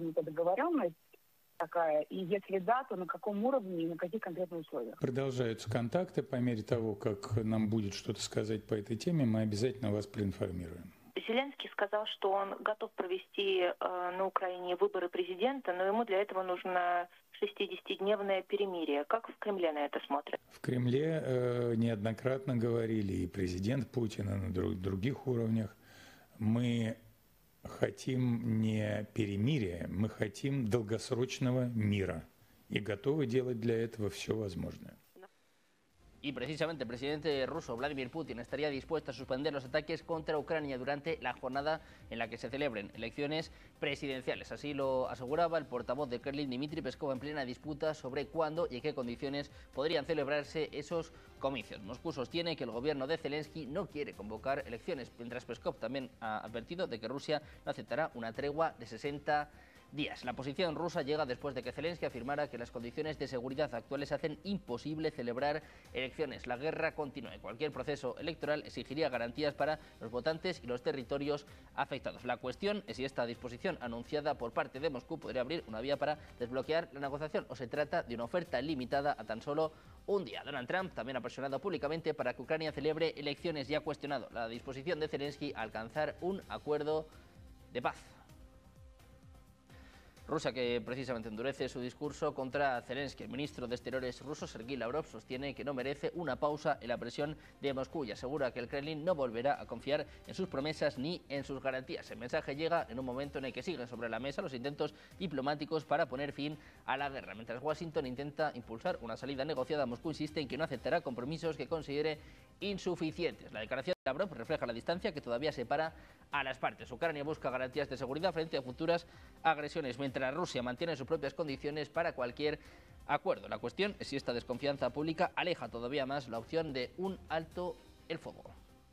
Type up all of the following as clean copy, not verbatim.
достигнута договоренность такая, и если да, то на каком уровне и на каких конкретных условиях? Продолжаются контакты. По мере того, как нам будет что-то сказать по этой теме, мы обязательно вас проинформируем. Зеленский сказал, что он готов провести на Украине выборы президента, но ему для этого нужно 60-дневное перемирие. Как в Кремле на это смотрят? В Кремле неоднократно говорили, и президент Путин, и на других уровнях, мы хотим не перемирия, мы хотим долгосрочного мира и готовы делать для этого все возможное. Y precisamente el presidente ruso Vladimir Putin estaría dispuesto a suspender los ataques contra Ucrania durante la jornada en la que se celebren elecciones presidenciales. Así lo aseguraba el portavoz de Kremlin, Dmitry Peskov, en plena disputa sobre cuándo y en qué condiciones podrían celebrarse esos comicios. Moscú sostiene que el gobierno de Zelensky no quiere convocar elecciones, mientras Peskov también ha advertido de que Rusia no aceptará una tregua de 60 días. La posición rusa llega después de que Zelensky afirmara que las condiciones de seguridad actuales hacen imposible celebrar elecciones. La guerra continúa y cualquier proceso electoral exigiría garantías para los votantes y los territorios afectados. La cuestión es si esta disposición anunciada por parte de Moscú podría abrir una vía para desbloquear la negociación o se trata de una oferta limitada a tan solo un día. Donald Trump también ha presionado públicamente para que Ucrania celebre elecciones y ha cuestionado la disposición de Zelensky a alcanzar un acuerdo de paz. Rusia, que precisamente endurece su discurso contra Zelensky. El ministro de Exteriores ruso, Sergei Lavrov, sostiene que no merece una pausa en la presión de Moscú y asegura que el Kremlin no volverá a confiar en sus promesas ni en sus garantías. El mensaje llega en un momento en el que siguen sobre la mesa los intentos diplomáticos para poner fin a la guerra. Mientras Washington intenta impulsar una salida negociada, Moscú insiste en que no aceptará compromisos que considere insuficientes. La declaración de Lavrov refleja la distancia que todavía separa a las partes. Ucrania busca garantías de seguridad frente a futuras agresiones, mientras Rusia mantiene sus propias condiciones para cualquier acuerdo. La cuestión es si esta desconfianza pública aleja todavía más la opción de un alto el fuego.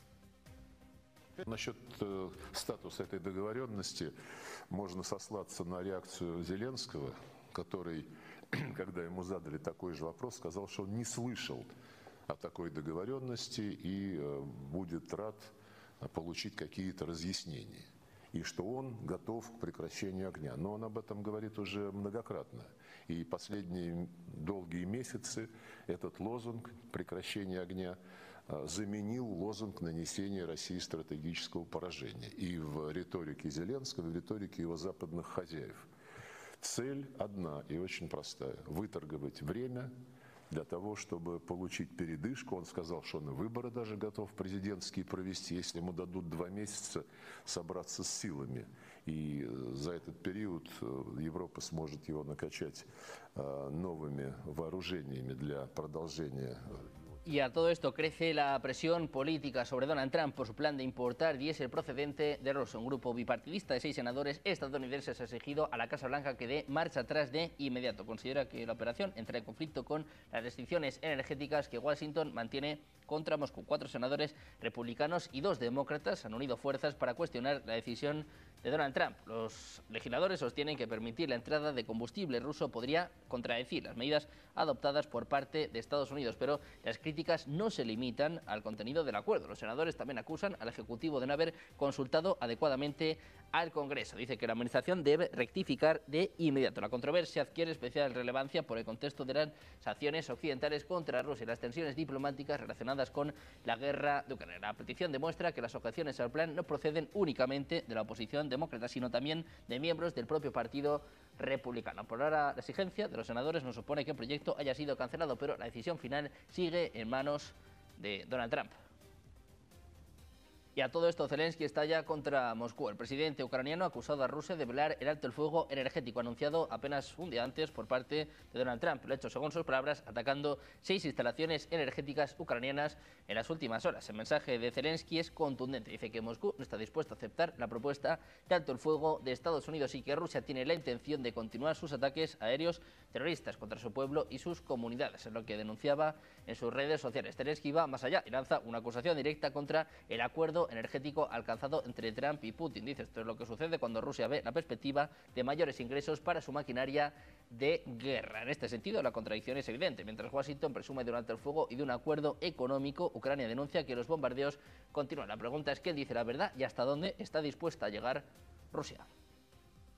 Насчет статуса этой договоренности можно сослаться на реакцию Зеленского, который, когда ему задали такой же вопрос, сказал, что он не слышал о такой договоренности и будет рад получить какие-то разъяснения. И что он готов к прекращению огня. Но он об этом говорит уже многократно. И последние долгие месяцы этот лозунг прекращения огня заменил лозунг нанесения России стратегического поражения. И в риторике Зеленского, и в риторике его западных хозяев. Цель одна и очень простая. Выторговать время для того, чтобы получить передышку. Он сказал, что он и выборы даже готов президентские провести, если ему дадут 2 месяца собраться с силами. И за этот период Европа сможет его накачать новыми вооружениями для продолжения. Y a todo esto crece la presión política sobre Donald Trump por su plan de importar diésel procedente de Rusia. Un grupo bipartidista de 6 senadores estadounidenses ha exigido a la Casa Blanca que dé marcha atrás de inmediato. Considera que la operación entra en conflicto con las restricciones energéticas que Washington mantiene contra Moscú. 4 senadores republicanos y 2 demócratas han unido fuerzas para cuestionar la decisión de Donald Trump. Los legisladores sostienen que permitir la entrada de combustible ruso podría contradecir las medidas adoptadas por parte de Estados Unidos, pero las críticas no se limitan al contenido del acuerdo. Los senadores también acusan al Ejecutivo de no haber consultado adecuadamente al Congreso. Dice que la administración debe rectificar de inmediato. La controversia adquiere especial relevancia por el contexto de las sanciones occidentales contra Rusia y las tensiones diplomáticas relacionadas con la guerra de Ucrania. La petición demuestra que las objeciones al plan no proceden únicamente de la oposición demócrata, sino también de miembros del propio partido republicano. Por ahora, la exigencia de los senadores no supone que el proyecto haya sido cancelado, pero la decisión final sigue en manos de Donald Trump. Y a todo esto, Zelensky estalla contra Moscú. El presidente ucraniano ha acusado a Rusia de violar el alto el fuego energético, anunciado apenas un día antes por parte de Donald Trump. Lo ha hecho, según sus palabras, atacando 6 instalaciones energéticas ucranianas en las últimas horas. El mensaje de Zelensky es contundente. Dice que Moscú no está dispuesto a aceptar la propuesta de alto el fuego de Estados Unidos y que Rusia tiene la intención de continuar sus ataques aéreos terroristas contra su pueblo y sus comunidades, es lo que denunciaba en sus redes sociales. Zelensky va más allá y lanza una acusación directa contra el acuerdo energético alcanzado entre Trump y Putin. Dice, esto es lo que sucede cuando Rusia ve la perspectiva de mayores ingresos para su maquinaria de guerra. En este sentido, la contradicción es evidente. Mientras Washington presume de un alto el fuego y de un acuerdo económico, Ucrania denuncia que los bombardeos continúan. La pregunta es quién dice la verdad y hasta dónde está dispuesta a llegar Rusia.